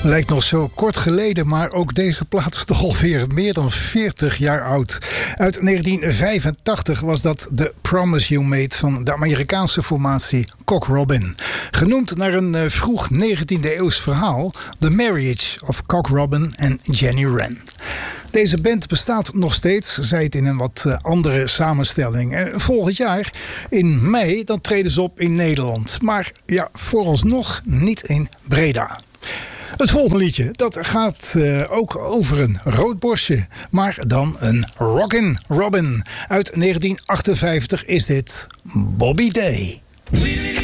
Lijkt nog zo kort geleden, maar ook deze plaat is toch alweer meer dan 40 jaar oud. Uit 1985 was dat The Promise You Made van de Amerikaanse formatie Cock Robin. Genoemd naar een vroeg 19e eeuws verhaal, The Marriage of Cock Robin en Jenny Wren. Deze band bestaat nog steeds, zij het in een wat andere samenstelling. Volgend jaar, in mei, dan treden ze op in Nederland. Maar ja, vooralsnog niet in Breda. Het volgende liedje, dat gaat ook over een roodborstje, maar dan een Rockin' Robin. Uit 1958 is dit Bobby Day.